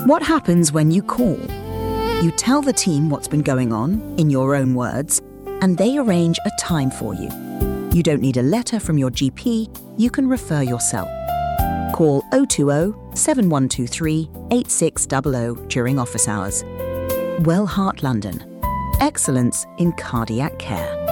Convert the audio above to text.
What happens when you call? You tell the team what's been going on, in your own words, and they arrange a time for you. You don't need a letter from your GP, you can refer yourself. Call 020 7123 8600 during office hours. Well Heart London. Excellence in cardiac care.